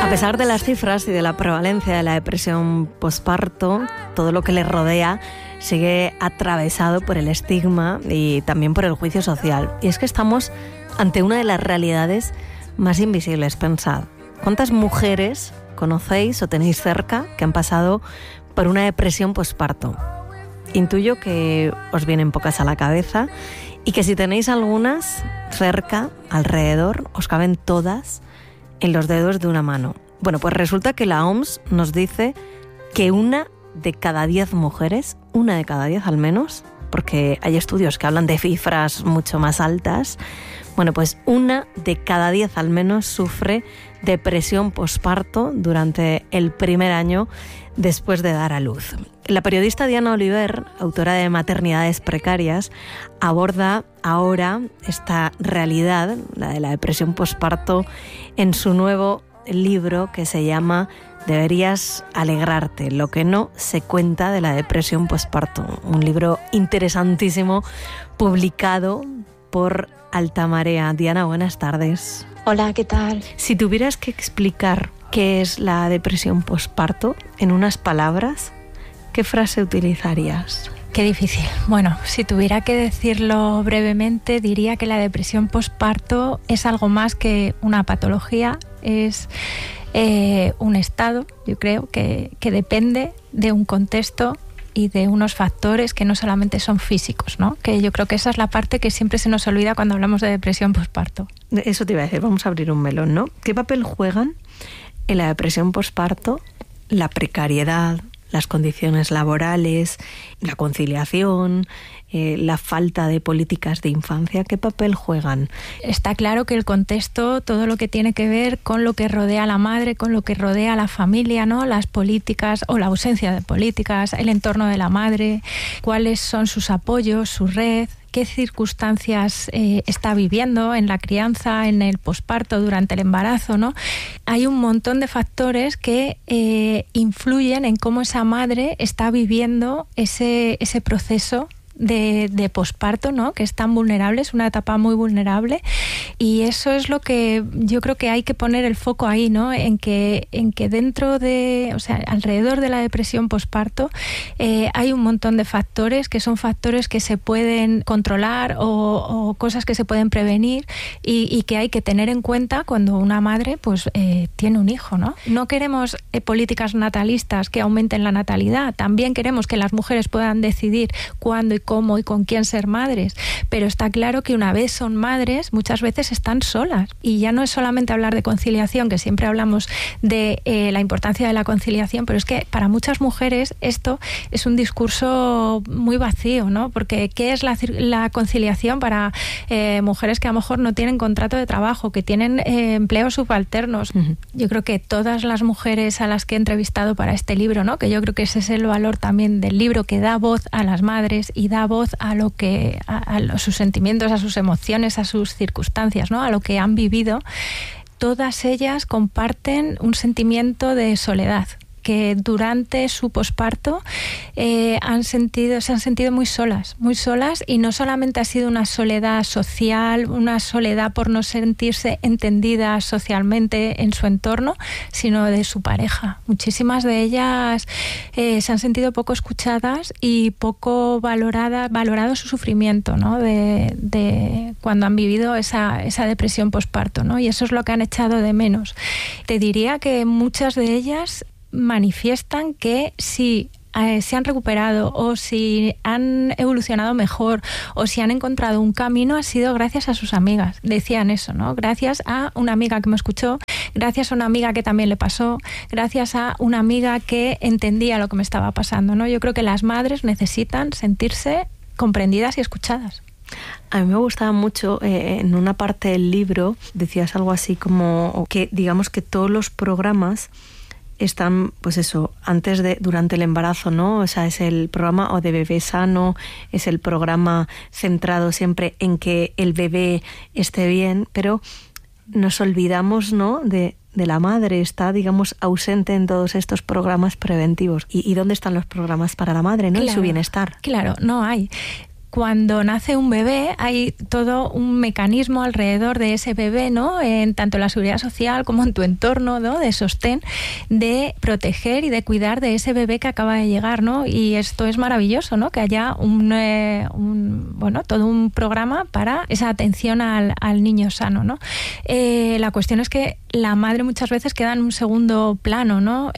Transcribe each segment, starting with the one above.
pesar de las cifras y de la prevalencia de la depresión posparto, todo lo que le rodea sigue atravesado por el estigma y también por el juicio social. Y es que estamos ante una de las realidades más invisibles. Pensad, ¿cuántas mujeres conocéis o tenéis cerca que han pasado por una depresión posparto? Intuyo que os vienen pocas a la cabeza y que si tenéis algunas cerca, alrededor, os caben todas en los dedos de una mano. Bueno, pues resulta que la OMS nos dice que 1 de cada 10 mujeres, 1 de cada 10 al menos, porque hay estudios que hablan de cifras mucho más altas, bueno, pues 1 de cada 10 al menos sufre depresión posparto durante el primer año después de dar a luz. La periodista Diana Oliver, autora de Maternidades precarias, aborda ahora esta realidad, la de la depresión posparto, en su nuevo libro que se llama Deberías alegrarte, lo que no se cuenta de la depresión posparto. Un libro interesantísimo publicado por Alta Marea. Diana, buenas tardes. Hola, ¿qué tal? Si tuvieras que explicar qué es la depresión posparto en unas palabras, ¿qué frase utilizarías? Qué difícil. Bueno, si tuviera que decirlo brevemente, diría que la depresión posparto es algo más que una patología, es un estado, yo creo, que depende de un contexto y de unos factores que no solamente son físicos, ¿no? Que yo creo que esa es la parte que siempre se nos olvida cuando hablamos de depresión posparto. Eso te iba a decir, vamos a abrir un melón, ¿no? ¿Qué papel juegan en la depresión posparto la precariedad, las condiciones laborales, la conciliación, la falta de políticas de infancia? ¿Qué papel juegan? Está claro que el contexto, todo lo que tiene que ver con lo que rodea a la madre, con lo que rodea a la familia, ¿no? Las políticas o la ausencia de políticas, el entorno de la madre, cuáles son sus apoyos, su red, qué circunstancias está viviendo en la crianza, en el posparto, durante el embarazo, ¿no? Hay un montón de factores que influyen en cómo esa madre está viviendo ese proceso de posparto, ¿no? Que es tan vulnerable, es una etapa muy vulnerable, y eso es lo que yo creo que hay que poner el foco ahí, ¿no? En que dentro de, o sea, alrededor de la depresión posparto hay un montón de factores que son factores que se pueden controlar o cosas que se pueden prevenir y que hay que tener en cuenta cuando una madre pues tiene un hijo, ¿no? No queremos políticas natalistas que aumenten la natalidad, también queremos que las mujeres puedan decidir cuándo y cómo y con quién ser madres, pero está claro que una vez son madres, muchas veces están solas, y ya no es solamente hablar de conciliación, que siempre hablamos de la importancia de la conciliación, pero es que para muchas mujeres esto es un discurso muy vacío, ¿no? Porque ¿qué es la conciliación para mujeres que a lo mejor no tienen contrato de trabajo, que tienen empleos subalternos? Uh-huh. Yo creo que todas las mujeres a las que he entrevistado para este libro, ¿no? Que yo creo que ese es el valor también del libro, que da voz a las madres y da voz a lo que a sus sentimientos, a sus emociones, a sus circunstancias, ¿no? A lo que han vivido. Todas ellas comparten un sentimiento de soledad, que durante su posparto se han sentido muy solas, y no solamente ha sido una soledad social, una soledad por no sentirse entendidas socialmente en su entorno, sino de su pareja. Muchísimas de ellas se han sentido poco escuchadas y poco valorado su sufrimiento, ¿no? de cuando han vivido esa depresión posparto, ¿no? Y eso es lo que han echado de menos. Te diría que muchas de ellas manifiestan que si se han recuperado o si han evolucionado mejor o si han encontrado un camino, ha sido gracias a sus amigas. Decían eso, ¿no? Gracias a una amiga que me escuchó, gracias a una amiga que también le pasó, gracias a una amiga que entendía lo que me estaba pasando, ¿no? Yo creo que las madres necesitan sentirse comprendidas y escuchadas. A mí me gustaba mucho, en una parte del libro decías algo así como que digamos que todos los programas están, pues eso, durante el embarazo, ¿no? O sea, es el programa o de bebé sano, es el programa centrado siempre en que el bebé esté bien, pero nos olvidamos, ¿no? De la madre, está, digamos, ausente en todos estos programas preventivos. ¿Y dónde están los programas para la madre, no? Claro, y su bienestar. Claro, no hay. cuando nace un bebé hay todo un mecanismo alrededor de ese bebé, ¿no? En tanto la seguridad social como en tu entorno, ¿no? De sostén, de proteger y de cuidar de ese bebé que acaba de llegar, ¿no? Y esto es maravilloso, ¿no? Que haya todo un programa para esa atención al niño sano, ¿no? La cuestión es que la madre muchas veces queda en un segundo plano, ¿no?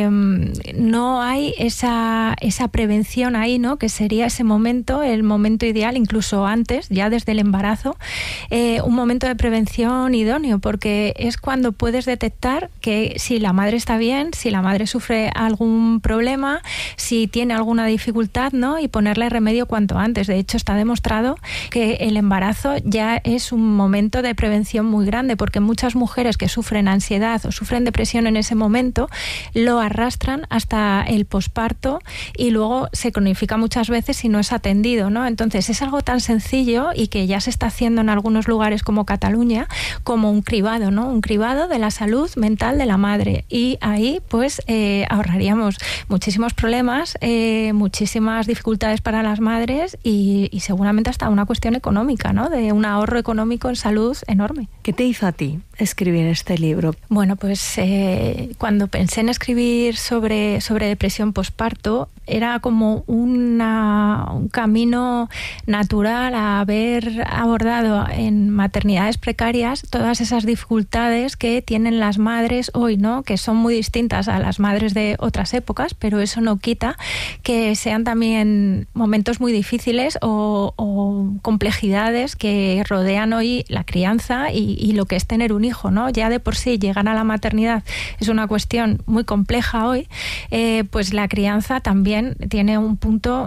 No hay esa prevención ahí, ¿no? Que sería ese momento, el momento ideal, incluso antes, ya desde el embarazo, un momento de prevención idóneo, porque es cuando puedes detectar que si la madre está bien, si la madre sufre algún problema, si tiene alguna dificultad, ¿no? Y ponerle remedio cuanto antes. De hecho, está demostrado que el embarazo ya es un momento de prevención muy grande, porque muchas mujeres que sufren ansiedad o sufren depresión en ese momento lo arrastran hasta el posparto y luego se cronifica muchas veces si no es atendido, ¿no? Entonces es algo tan sencillo y que ya se está haciendo en algunos lugares como Cataluña, como un cribado, ¿no? Un cribado de la salud mental de la madre, y ahí pues ahorraríamos muchísimos problemas, muchísimas dificultades para las madres y seguramente hasta una cuestión económica, ¿no? De un ahorro económico en salud enorme. ¿Qué te hizo a ti escribir este libro? Bueno, pues cuando pensé en escribir sobre depresión posparto, era como un camino natural a haber abordado en maternidades precarias todas esas dificultades que tienen las madres hoy, ¿no? Que son muy distintas a las madres de otras épocas, pero eso no quita que sean también momentos muy difíciles o complejidades que rodean hoy la crianza y lo que es tener un hijo, ¿no? Ya de por sí llegar a la maternidad es una cuestión muy compleja hoy, pues la crianza también tiene un punto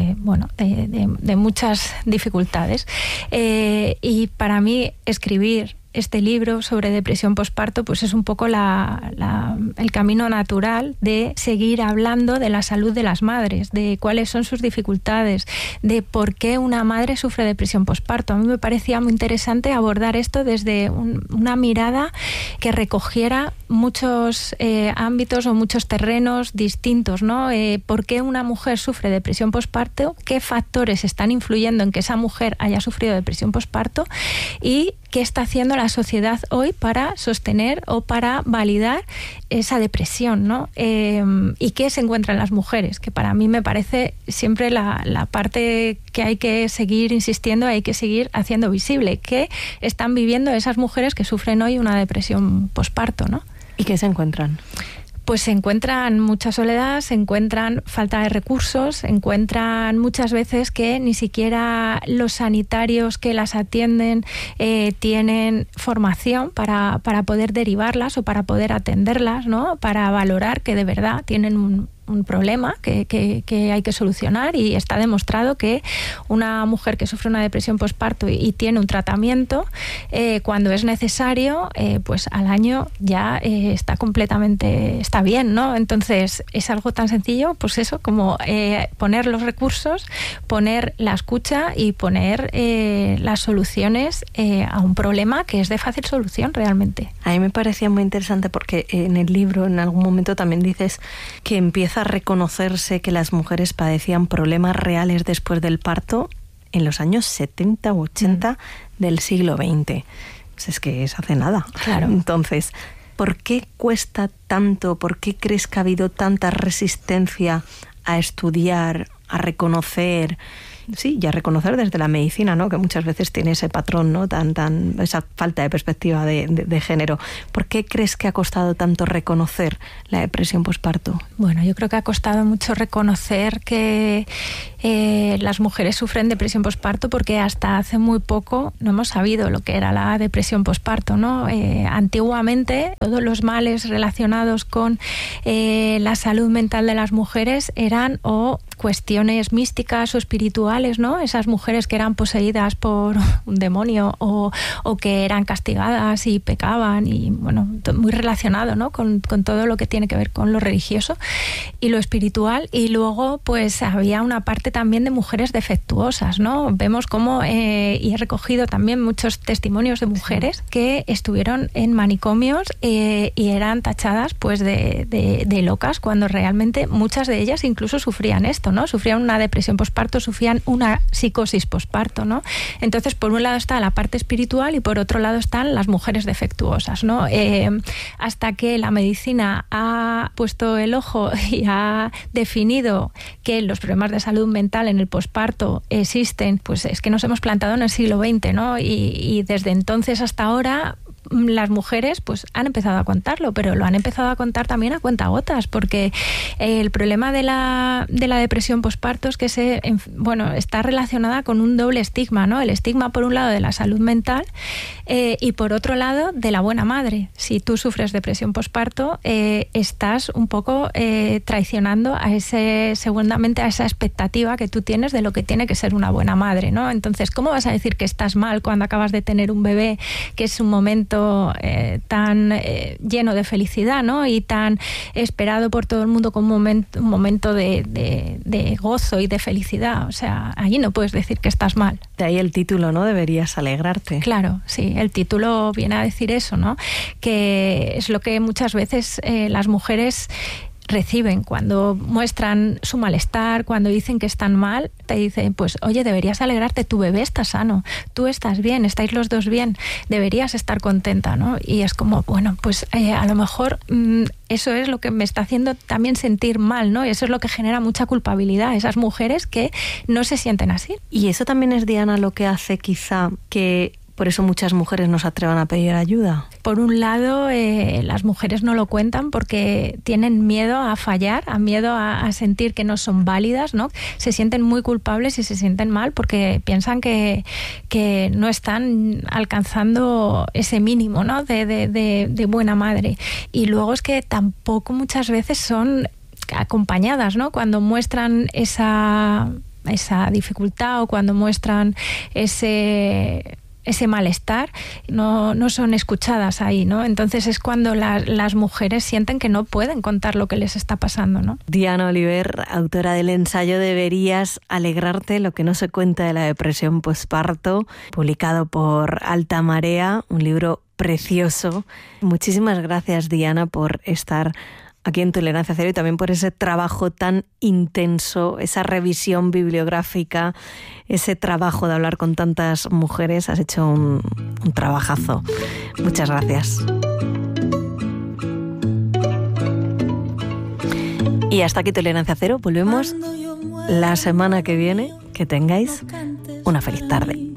de muchas dificultades, y para mí escribir este libro sobre depresión posparto pues es un poco el camino natural de seguir hablando de la salud de las madres, de cuáles son sus dificultades, de por qué una madre sufre depresión posparto. A mí me parecía muy interesante abordar esto desde una mirada que recogiera muchos ámbitos o muchos terrenos distintos, ¿no? ¿Por qué una mujer sufre depresión posparto? ¿Qué factores están influyendo en que esa mujer haya sufrido depresión posparto? Y ¿qué está haciendo la sociedad hoy para sostener o para validar esa depresión, ¿no? ¿Y qué se encuentra en las mujeres? Que para mí me parece siempre la parte que hay que seguir insistiendo, hay que seguir haciendo visible. ¿Qué están viviendo esas mujeres que sufren hoy una depresión posparto, ¿no? ¿Y qué se encuentran? Pues se encuentran mucha soledad, se encuentran falta de recursos, se encuentran muchas veces que ni siquiera los sanitarios que las atienden tienen formación para poder derivarlas o para poder atenderlas, ¿no? Para valorar que de verdad tienen un problema que hay que solucionar, y está demostrado que una mujer que sufre una depresión posparto y tiene un tratamiento, cuando es necesario, pues al año ya está bien, ¿no? Entonces es algo tan sencillo, pues eso, como poner los recursos, poner la escucha y poner las soluciones a un problema que es de fácil solución realmente. A mí me parecía muy interesante porque en el libro en algún momento también dices que empieza a reconocerse que las mujeres padecían problemas reales después del parto en los años 70 u 80 del siglo XX. Pues es que es hace nada. Claro. Entonces, ¿por qué cuesta tanto? ¿Por qué crees que ha habido tanta resistencia a estudiar, a reconocer? Sí, y a reconocer desde la medicina, ¿no? Que muchas veces tiene ese patrón, ¿no? Esa falta de perspectiva de género. ¿Por qué crees que ha costado tanto reconocer la depresión posparto? Bueno, yo creo que ha costado mucho reconocer que las mujeres sufren depresión posparto porque hasta hace muy poco no hemos sabido lo que era la depresión posparto, ¿no? Antiguamente todos los males relacionados con la salud mental de las mujeres eran o cuestiones místicas o espirituales, ¿no? Esas mujeres que eran poseídas por un demonio o que eran castigadas y pecaban, y bueno, muy relacionado, ¿no? Con todo lo que tiene que ver con lo religioso y lo espiritual. Y luego pues había una parte también de mujeres defectuosas, ¿no? Vemos cómo, y he recogido también muchos testimonios de mujeres que estuvieron en manicomios y eran tachadas pues de locas, cuando realmente muchas de ellas incluso sufrían esto. esto, ¿no? Sufrían una depresión posparto, sufrían una psicosis posparto, ¿no? Entonces, por un lado está la parte espiritual y por otro lado están las mujeres defectuosas, ¿no? Hasta que la medicina ha puesto el ojo y ha definido que los problemas de salud mental en el posparto existen, pues es que nos hemos plantado en el siglo XX, ¿no? Y desde entonces hasta ahora las mujeres pues han empezado a contarlo, pero lo han empezado a contar también a cuentagotas, porque el problema de la depresión posparto es que está relacionada con un doble estigma, ¿no? El estigma por un lado de la salud mental y por otro lado de la buena madre. Si tú sufres depresión posparto, estás un poco traicionando seguramente a esa expectativa que tú tienes de lo que tiene que ser una buena madre, ¿no? Entonces, ¿cómo vas a decir que estás mal cuando acabas de tener un bebé, que es un momento tan lleno de felicidad, ¿no? Y tan esperado por todo el mundo como un momento de gozo y de felicidad? O sea, allí no puedes decir que estás mal. De ahí el título, ¿no? Deberías alegrarte. Claro, sí, el título viene a decir eso, ¿no? Que es lo que muchas veces las mujeres reciben cuando muestran su malestar, cuando dicen que están mal, te dicen, pues oye, deberías alegrarte, tu bebé está sano, tú estás bien, estáis los dos bien, deberías estar contenta, ¿no? Y es como, bueno, pues a lo mejor eso es lo que me está haciendo también sentir mal, ¿no? Y eso es lo que genera mucha culpabilidad, esas mujeres que no se sienten así. Y eso también es, Diana, lo que hace quizá que por eso muchas mujeres no se atrevan a pedir ayuda. Por un lado, las mujeres no lo cuentan porque tienen miedo a fallar, miedo a sentir que no son válidas, ¿no? Se sienten muy culpables y se sienten mal porque piensan que no están alcanzando ese mínimo, ¿no? de buena madre. Y luego es que tampoco muchas veces son acompañadas, ¿no? Cuando muestran esa dificultad o cuando muestran ese malestar, no son escuchadas ahí, ¿no? Entonces es cuando las mujeres sienten que no pueden contar lo que les está pasando, ¿no? Diana Oliver, autora del ensayo Deberías alegrarte, lo que no se cuenta de la depresión posparto, publicado por Alta Marea, un libro precioso. Muchísimas gracias, Diana, por estar aquí en Tolerancia Cero y también por ese trabajo tan intenso, esa revisión bibliográfica, ese trabajo de hablar con tantas mujeres. Has hecho un trabajazo. Muchas gracias. Y hasta aquí Tolerancia Cero. Volvemos la semana que viene. Que tengáis una feliz tarde.